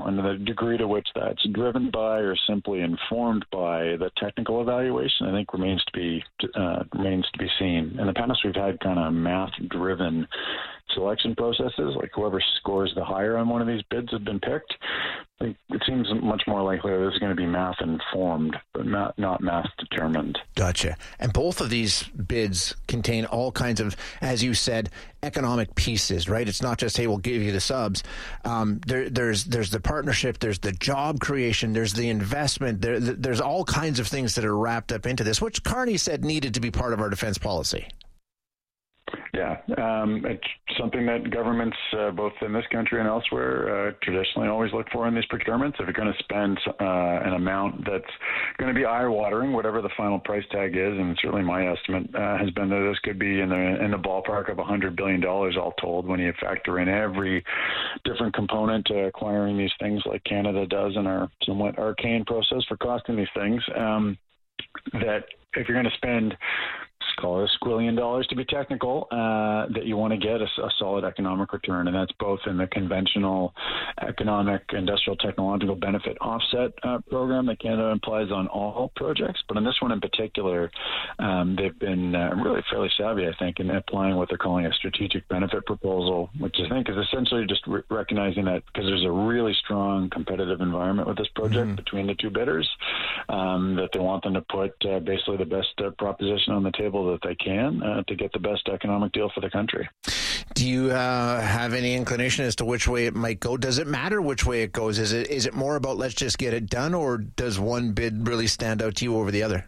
and the degree to which that's driven by or simply informed by the technical evaluation, I think remains to be seen. In the past, we've had kind of math-driven selection processes, like whoever scores the higher on one of these bids have been picked. It seems much more likely this is going to be math-informed, but not math-determined. Gotcha. And both of these bids contain all kinds of, as you said, economic pieces, right? It's not just, hey, we'll give you the subs. There's the partnership, there's the job creation, there's the investment, there's all kinds of things that are wrapped up into this, which Carney said needed to be part of our defense policy. Yeah, it's something that governments, both in this country and elsewhere, traditionally always look for in these procurements. If you're going to spend an amount that's going to be eye-watering, whatever the final price tag is, and certainly my estimate has been that this could be in the ballpark of $100 billion all told, when you factor in every different component to acquiring these things like Canada does in our somewhat arcane process for costing these things, that if you're going to spend, call it $1 squillion to be technical, that you want to get a solid economic return, and that's both in the conventional economic, industrial, technological benefit offset program that Canada applies on all projects. But in this one in particular, they've been really fairly savvy, I think, in applying what they're calling a strategic benefit proposal, which I think is essentially just recognizing that because there's a really strong competitive environment with this project between the two bidders, that they want them to put basically the best proposition on the table that they can to get the best economic deal for the country. Do you have any inclination as to which way it might go? Does it matter which way it goes? Is it more about let's just get it done, or does one bid really stand out to you over the other?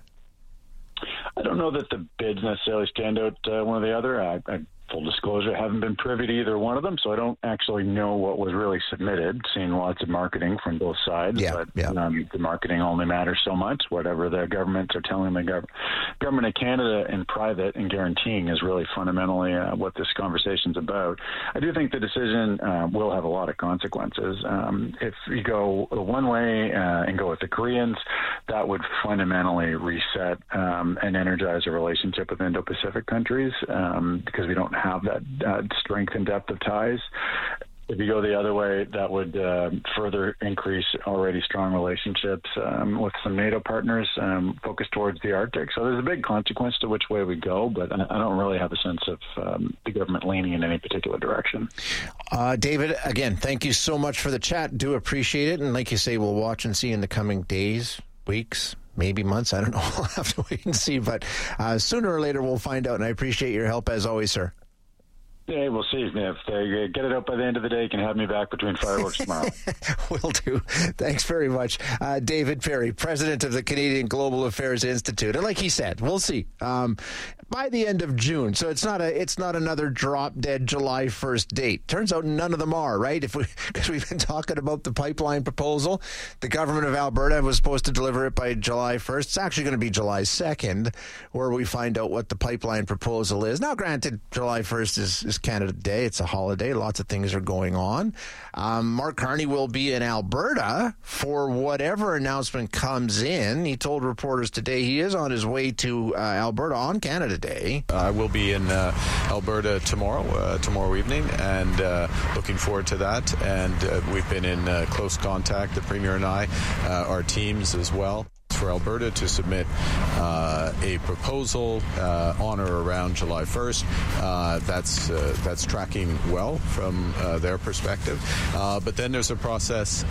I don't know that the bids necessarily stand out one or the other. I full disclosure, I haven't been privy to either one of them, so I don't actually know what was really submitted. Seen lots of marketing from both sides, but the marketing only matters so much. Whatever the governments are telling the government of Canada in private and guaranteeing is really fundamentally what this conversation's about. I do think the decision will have a lot of consequences. If you go one way and go with the Koreans, that would fundamentally reset and energize a relationship with Indo-Pacific countries because we don't have that strength and depth of ties. If you go the other way, that would further increase already strong relationships with some NATO partners focused towards the Arctic. So there's a big consequence to which way we go, but I don't really have a sense of the government leaning in any particular direction. David, again, thank you so much for the chat. Do appreciate it. And like you say, we'll watch and see in the coming days, weeks, maybe months. I don't know. We'll have to wait and see. But sooner or later, we'll find out. And I appreciate your help as always, sir. Yeah, we'll see. If they get it out by the end of the day, you can have me back between fireworks tomorrow. Will do. Thanks very much. David Perry, president of the Canadian Global Affairs Institute. And like he said, we'll see. By the end of June. So it's not another drop-dead July 1st date. Turns out none of them are, right? Because we've been talking about the pipeline proposal. The government of Alberta was supposed to deliver it by July 1st. It's actually going to be July 2nd where we find out what the pipeline proposal is. Now, granted, July 1st is Canada Day. It's a holiday. Lots of things are going on. Mark Carney will be in Alberta for whatever announcement comes in. He told reporters today he is on his way to Alberta on Canada Day. I will be in Alberta tomorrow evening, and looking forward to that. And we've been in close contact, the Premier and I, our teams as well, for Alberta to submit a proposal on or around July 1st. That's tracking well from their perspective. But then there's a process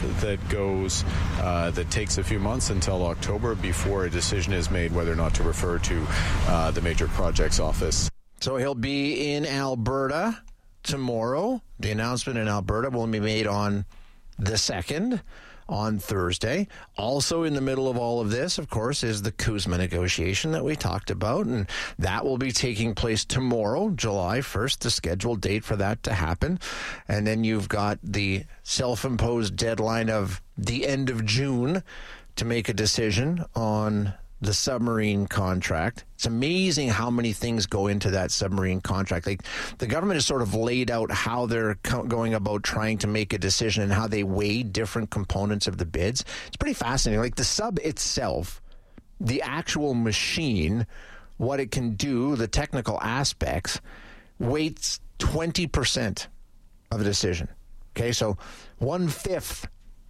that takes a few months until October before a decision is made whether or not to refer to the Major Projects Office. So he'll be in Alberta tomorrow. The announcement in Alberta will be made on the 2nd. On Thursday. Also in the middle of all of this, of course, is the CUSMA negotiation that we talked about, and that will be taking place tomorrow, July 1st, the scheduled date for that to happen. And then you've got the self-imposed deadline of the end of June to make a decision on the submarine contract. It's amazing how many things go into that submarine contract. Like, the government has sort of laid out how they're going about trying to make a decision and how they weigh different components of the bids. It's pretty fascinating. Like, the sub itself, the actual machine, what it can do, the technical aspects, weights 20% of a decision. Okay, so 1/5